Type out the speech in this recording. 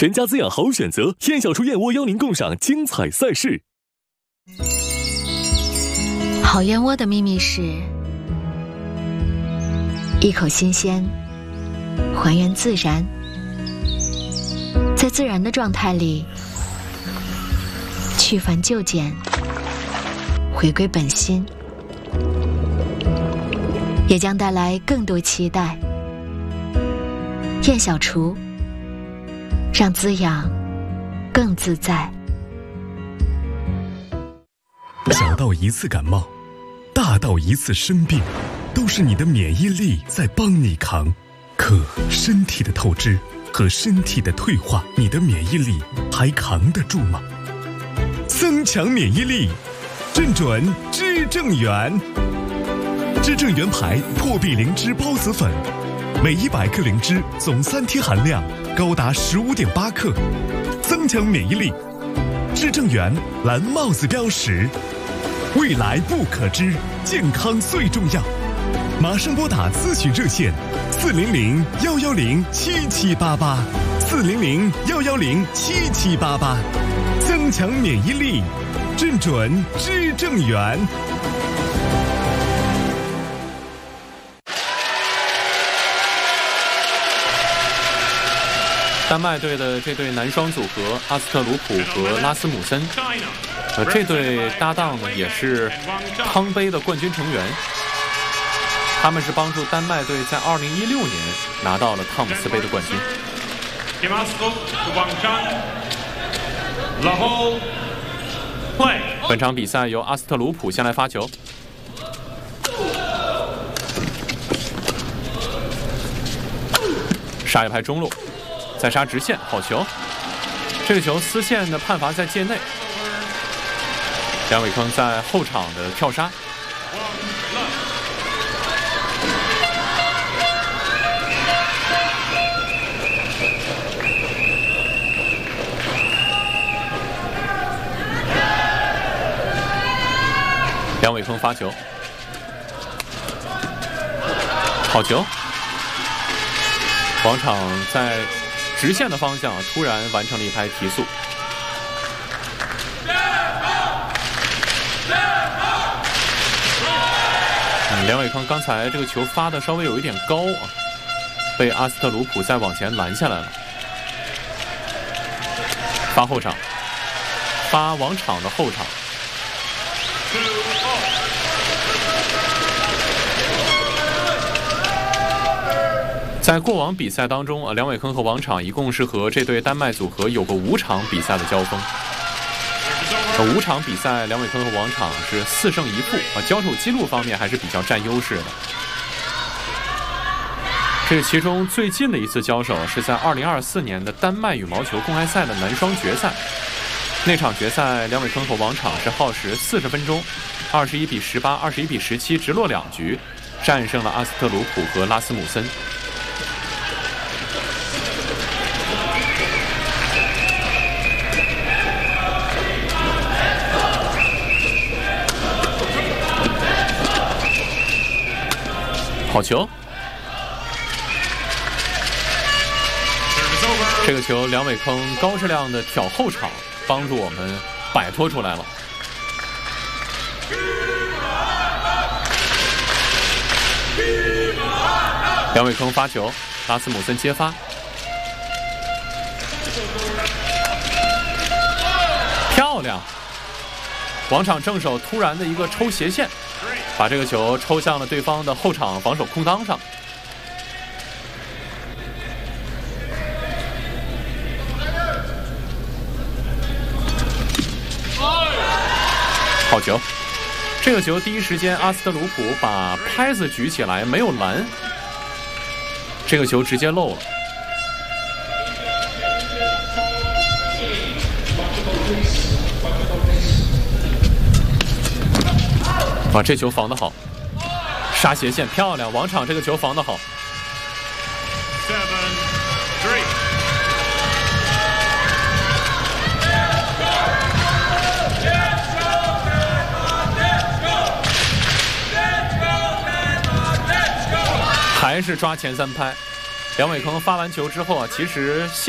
全家滋养好选择，燕小厨燕窝邀您共赏精彩赛事。 好燕窝的秘密是一口新鲜，还原自然，在自然的状态里去繁就简，回归本心，也将带来更多期待。燕小厨，让滋养更自在。 小到一次感冒，大到一次生病，都是你的免疫力在帮你扛。可身体的透支和身体的退化，你的免疫力还扛得住吗？增强免疫力，正准知正元。知正元牌破壁灵芝孢子粉，每100克灵芝总3天含量高达15.8克，增强免疫力。知正元蓝帽子标识，未来不可知，健康最重要。马上拨打咨询热线400-110-7788，400-110-7788，增强免疫力，正准知正元。 丹麦队的这对男双组合阿斯特鲁普和拉斯姆森，这对搭档呢也是汤杯的冠军成员，他们是帮助丹麦队在2016年拿到了汤姆斯杯的冠军。本场比赛由阿斯特鲁普先来发球，杀一拍中路，再杀直线，好球！这个球丝线的判罚在界内。梁伟铿在后场的跳杀，梁伟铿发球，好球！王昶在直线的方向突然完成了一拍提速。梁伟铿刚才这个球发的稍微有一点高啊，被阿斯特鲁普再往前拦下来了。发后场，发王昶的后场。在过往比赛当中梁伟铿和王昶一共是和这对丹麦组合有过5场比赛的交锋。5场比赛，梁伟铿和王昶是4胜1负交手记录方面还是比较占优势的。这个其中最近的一次交手是在2024年的丹麦羽毛球公开赛的男双决赛。那场决赛，梁伟铿和王昶是耗时40分钟，21比18、21比17，直落2局，战胜了阿斯特鲁普和拉斯姆森。好球！这个球梁伟铿高质量的挑后场，帮助我们摆脱出来了。梁伟铿发球，拉斯姆森接发，漂亮！王昶正手突然的一个抽斜线，把这个球抽向了对方的后场防守空当上。好球！这个球第一时间阿斯特鲁普把拍子举起来，没有拦，这个球直接漏了。这球防得好，杀斜线漂亮，王昶这个球防得好。还是抓前3拍。梁伟铿发完球之后其实